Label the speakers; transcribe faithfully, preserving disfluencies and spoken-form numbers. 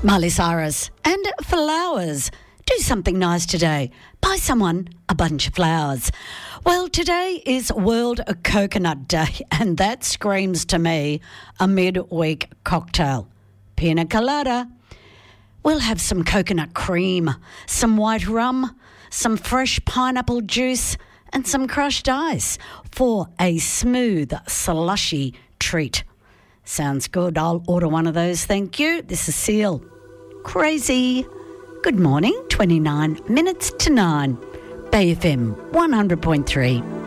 Speaker 1: Miley Cyrus and flowers. Do something nice today. Buy someone a bunch of flowers. Well, today is World Coconut Day, and that screams to me a midweek cocktail. Pina colada. We'll have some coconut cream, some white rum, some fresh pineapple juice, and some crushed ice for a smooth, slushy treat. Sounds good. I'll order one of those, thank you. This is Seal. Crazy. Good morning, twenty-nine minutes to nine. Bay F M one hundred point three.